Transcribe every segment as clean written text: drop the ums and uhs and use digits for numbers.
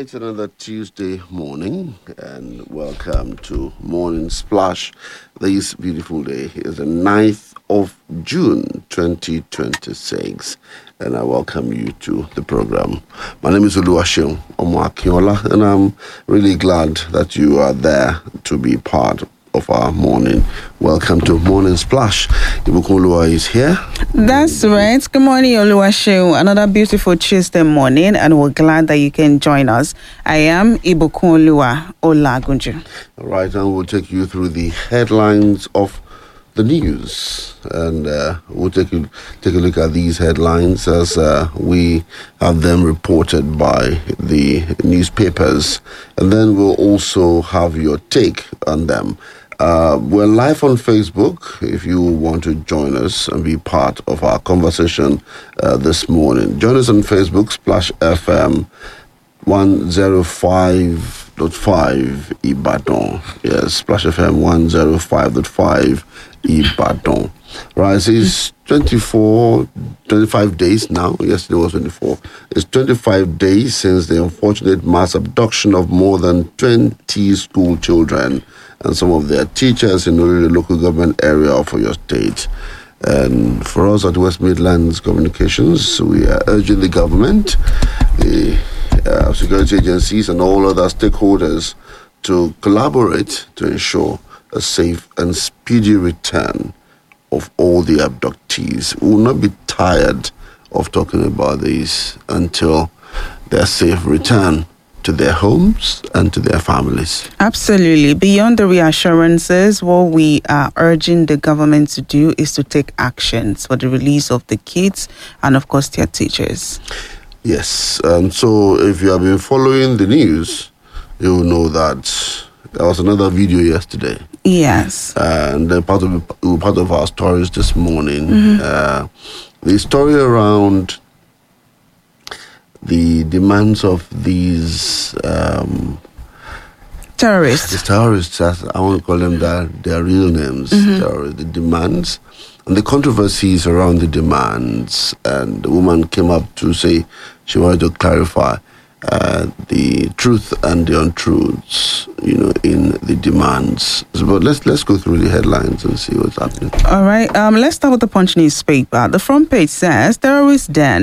It's another Tuesday morning, and welcome to Morning Splash. This beautiful day is the 9th of June 2026, and I welcome you to the program. My name is Oluwaseun Omoakinola, and I'm really glad that you are there to be part of our morning. Welcome to Morning Splash. Ibukun Olua is here. That's right. Good morning, Oluwaseun. Another beautiful Tuesday morning, and we're glad that you can join us. I am Ibukun Olua Olagunju. All right, and we'll take you through the headlines of the news, and we'll take a look at these headlines as we have them reported by the newspapers, and then we'll also have your take on them. We're live on Facebook if you want to join us and be part of our conversation this morning. Join us on Facebook, Splash FM 105.5 Ibadan. Yes, Splash FM 105.5 Ibadan. Right, so it's 25 days now. Yesterday was 24. It's 25 days since the unfortunate mass abduction of more than 20 school children and some of their teachers in the local government area of your state. And for us at West Midlands Communications, we are urging the government, the security agencies and all other stakeholders to collaborate to ensure a safe and speedy return of all the abductees. We will not be tired of talking about this until their safe return to their homes and to their families. Absolutely. Beyond the reassurances, what we are urging the government to do is to take actions for the release of the kids and, of course, their teachers. Yes, and so if you have been following the news, you will know that there was another video yesterday. Yes. And part of our stories this morning, the story around the demands of these terrorists. The terrorists, I want to call them their real names. Terrorists, the demands and the controversies around the demands. And the woman came up to say she wanted to clarify the truth and the untruths, in the demands. But let's go through the headlines and see what's happening. All right. Let's start with the Punch newspaper. The front page says, terrorists den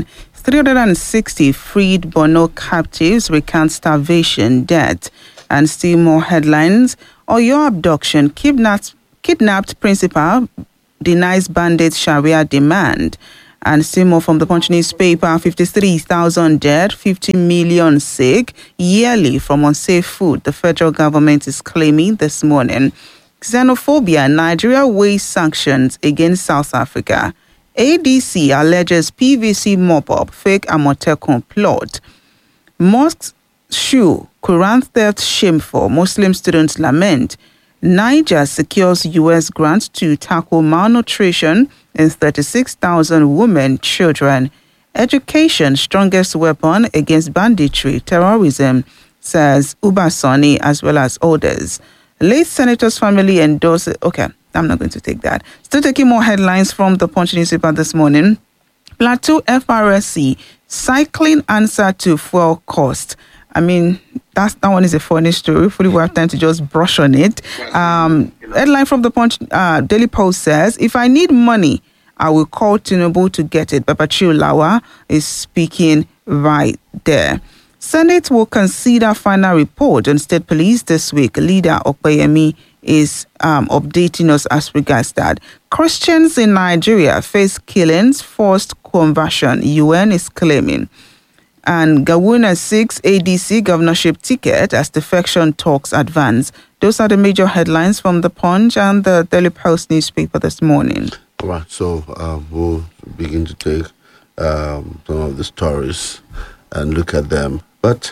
360 freed Borno captives recount starvation, death, and still more headlines. Oyo abduction, kidnapped principal denies bandits Sharia demand. And still more from the Punch newspaper, 53,000 dead, 50 million sick yearly from unsafe food, the federal government is claiming this morning. Xenophobia, Nigeria weighs sanctions against South Africa. ADC alleges PVC mop-up, fake Amotekun plot. Mosques shoe, Quran theft shameful, Muslim students lament. Niger secures U.S. grant to tackle malnutrition in 36,000 women, children. Education, strongest weapon against banditry, terrorism, says Ubasani as well as others. Late senator's family endorses... Okay, I'm not going to take that. Still taking more headlines from the Punch newspaper this morning. Plateau FRSC, cycling answer to fuel cost. I mean, that one is a funny story. Hopefully we'll have time to just brush on it. Headline from the Punch Daily Post says, if I need money, I will call Tinubu to get it. Babachir Lawa is speaking right there. Senate will consider final report on state police this week. Leader Okpeyemi is updating us as regards that. Christians in Nigeria face killings, forced conversion, UN is claiming. And Gawuna seeks ADC governorship ticket as defection talks advance. Those are the major headlines from the Punch and the Daily Post newspaper this morning. All right, so we'll begin to take some of the stories and look at them. But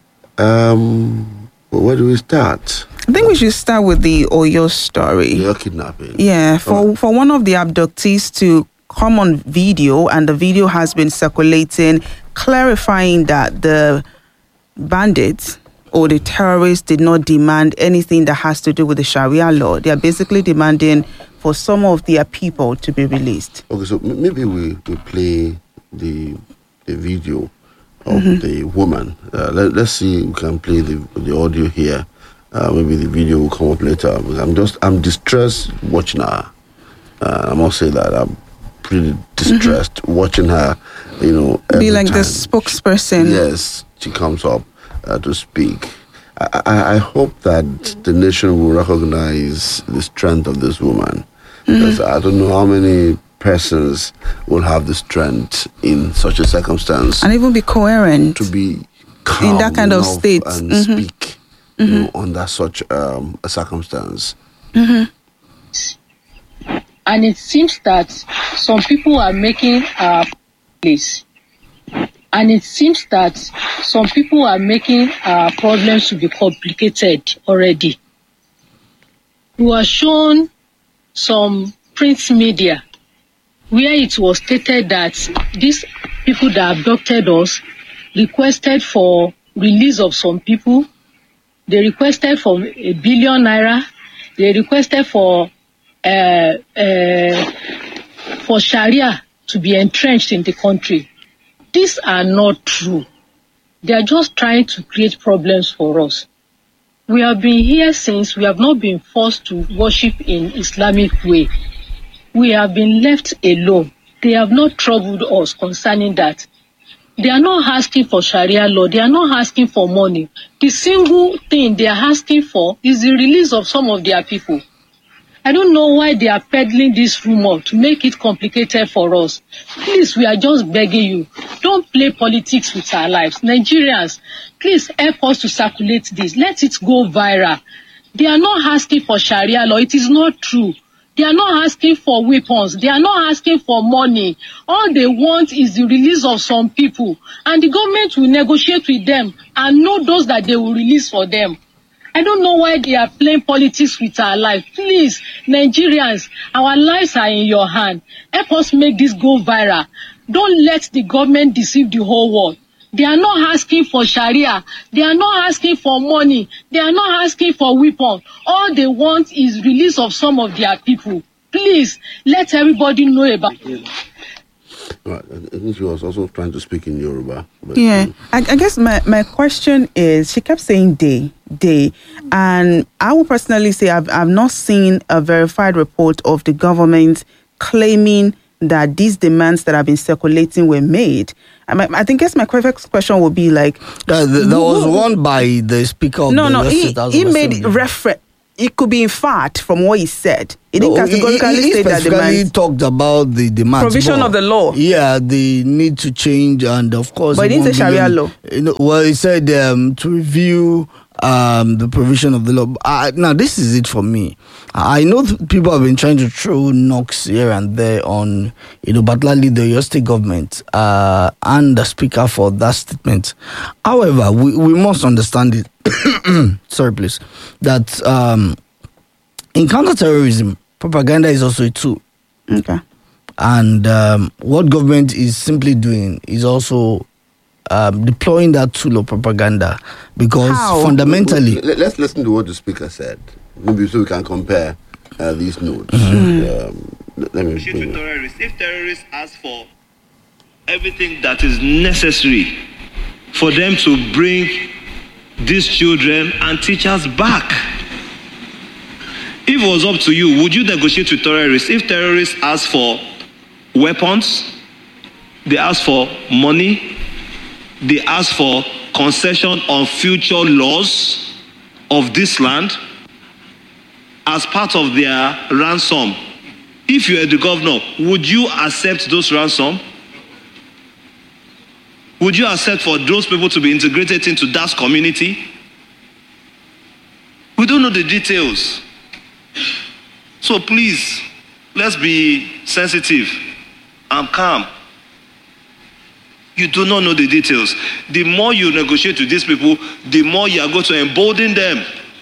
where do we start? I think we should start with the Oyo story. Your kidnapping. Yeah, for one of the abductees to come on video, and the video has been circulating, clarifying that the bandits or the terrorists did not demand anything that has to do with the Sharia law. They are basically demanding for some of their people to be released. Okay, so maybe we play the video of the woman. Let's see. We can play the audio here. Maybe the video will come up later. Because I'm distressed watching her. I must say that I'm pretty distressed watching her. Be like time. the spokesperson. Yes, she comes up to speak. I hope that the nation will recognize the strength of this woman. Because I don't know how many persons will have the strength in such a circumstance. And even be coherent. To be calm in that kind of enough state. and speak under such a circumstance. And it seems that some people are making our place. And it seems that some people are making our problems to be complicated already. We were shown some print media where it was stated that these people that abducted us requested for release of some people. They requested for ₦1 billion. They requested for Sharia to be entrenched in the country. These are not true. They are just trying to create problems for us. We have been here since. We have not been forced to worship in Islamic way. We have been left alone. They have not troubled us concerning that. They are not asking for Sharia law. They are not asking for money. The single thing they are asking for is the release of some of their people. I don't know why they are peddling this rumor to make it complicated for us. Please, we are just begging you. Don't play politics with our lives. Nigerians, please help us to circulate this. Let it go viral. They are not asking for Sharia law. It is not true. They are not asking for weapons. They are not asking for money. All they want is the release of some people. And the government will negotiate with them and know those that they will release for them. I don't know why they are playing politics with our life. Please, Nigerians, our lives are in your hand. Help us make this go viral. Don't let the government deceive the whole world. They are not asking for Sharia. They are not asking for money. They are not asking for weapons. All they want is release of some of their people. Please, let everybody know about it. Right. I think she was also trying to speak in Yoruba. But, Yeah, I guess my question is, she kept saying day, and I will personally say I've not seen a verified report of the government claiming that these demands that have been circulating were made. I think my first question would be like... there was one by the Speaker of the State House. He made reference. It could be inferred from what he said. He didn't categorically he state that demands. talked about the demands. Provision of the law. Yeah, the need to change, and of course... But he didn't say Sharia law. Well, he said to review the provision of the law. Now, this is it for me. I know people have been trying to throw knocks here and there on, particularly the state government and the speaker for that statement. However, we must understand it. Sorry, please. That in counterterrorism, propaganda is also a tool. Okay. And what government is simply doing is also deploying that tool of propaganda, because fundamentally... Let's listen to what the speaker said, maybe so we can compare these notes. Let me if terrorists ask for everything that is necessary for them to bring these children and teachers back, if it was up to you, would you negotiate with terrorists? If terrorists ask for weapons, they ask for money, they ask for concession on future laws of this land as part of their ransom, if you are the governor, would you accept those ransom? Would you accept for those people to be integrated into that community? We don't know the details. So please, let's be sensitive and calm. You do not know the details. The more you negotiate with these people, the more you are going to embolden them.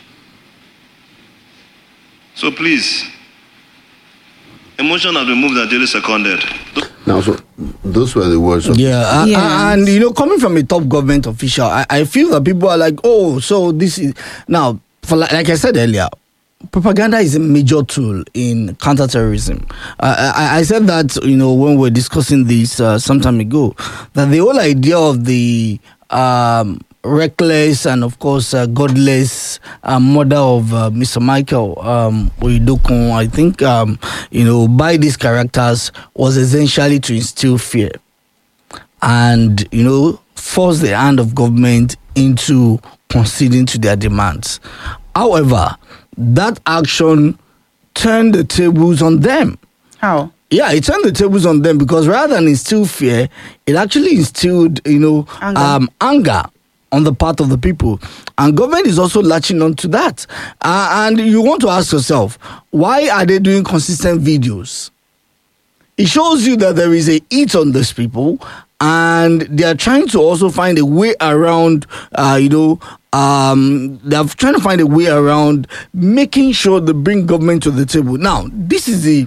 So please, emotion has been moved and daily seconded. Now, so those were the words of... Yeah, and coming from a top government official, I feel that people are like, oh, so this is... Now, for like I said earlier, propaganda is a major tool in counterterrorism. I said that, when we were discussing this some time ago, that the whole idea of the reckless and, of course, godless murder of Mr. Michael Oyedepo, I think, by these characters was essentially to instill fear and, force the hand of government into conceding to their demands. However, that action turned the tables on them. How? Yeah, it turned the tables on them because rather than instill fear, it actually instilled, anger on the part of the people. And government is also latching on to that. And you want to ask yourself, why are they doing consistent videos? It shows you that there is a heat on these people, and they are trying to also find a way around, they're trying to find a way around making sure they bring government to the table. Now, this is the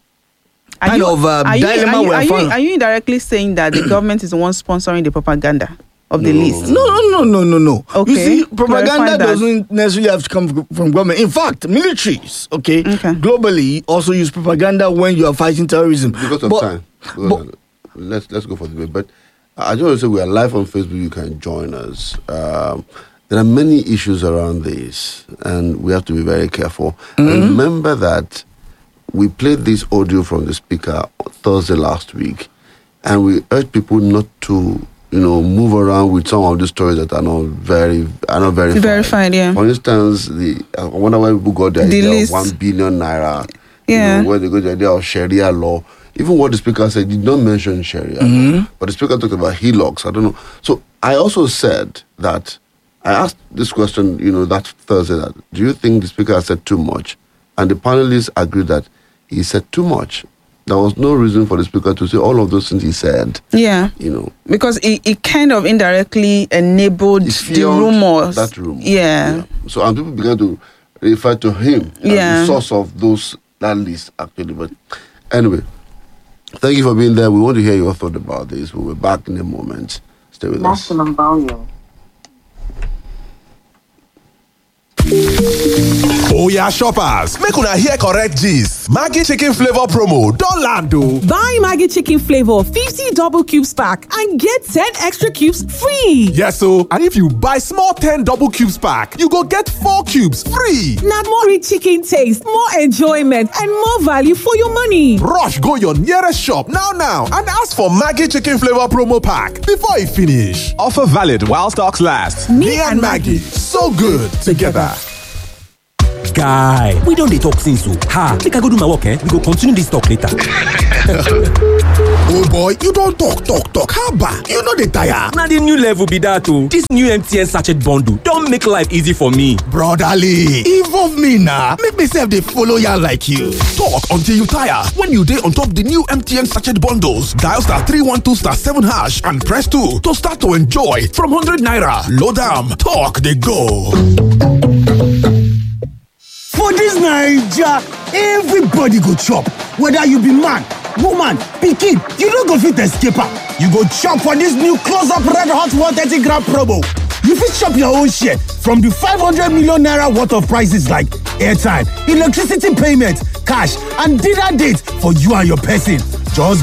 dilemma we're finding. Are you indirectly saying that the government is the one sponsoring the propaganda of the list? No. Okay. You see, propaganda doesn't necessarily have to come from government. In fact, militaries, globally also use propaganda when you are fighting terrorism. Because of time. Let's go for the debate. But I just want to say we are live on Facebook. You can join us. There are many issues around this, and we have to be very careful. Remember that we played this audio from the speaker Thursday last week, and we urged people not to, move around with some of the stories that are not verified. Yeah. For instance, I wonder why people got the idea of 1 billion naira. Yeah. Where they got the idea of Sharia law. Even what the speaker said did not mention Sharia, but the speaker talked about HELOCs. I don't know. So I also said that I asked this question, that Thursday, that do you think the speaker has said too much? And the panelists agreed that he said too much. There was no reason for the speaker to say all of those things he said. Yeah. Because it kind of indirectly enabled the rumors. That rumor. Yeah. So and people began to refer to him as the source of that list, actually. But anyway, thank you for being there. We want to hear your thought about this. We'll be back in a moment. Stay with us. Maximum volume. Oya shoppers, make una hear correct gist. Maggi chicken flavor promo don land o. Buy Maggi chicken flavor 50 double cubes pack and get 10 extra cubes free. Yes o, and if you buy small 10 double cubes pack, you go get 4 cubes free. Na more rich chicken taste, more enjoyment, and more value for your money. Rush go your nearest shop now and ask for Maggi chicken flavor promo pack before e finish. Offer valid while stocks last. Me and Maggi, so good together. Guy, we don dey talk since o. Make I go do my work, we go continue this talk later. Oh boy, you don talk. Haba, you no dey tire. Na the new level be that o. This new MTN sachet bundle don make life easy for me. Brotherly, involve me na. Make me sef dey follow ya like you. Talk until you tire. When you dey on top the new MTN sachet bundles, dial *312*7# and press 2 to start to enjoy from 100 naira. Load am, talk dey go. For dis Naija, everybody go chop, whether you be man, woman, pikin, you no go fit escape am. You go chop for dis new close-up red hot 130 gram promo. You fit chop your own share from the 500 million naira worth of prices like airtime, electricity payment, cash, and dinner date for you and your person. Just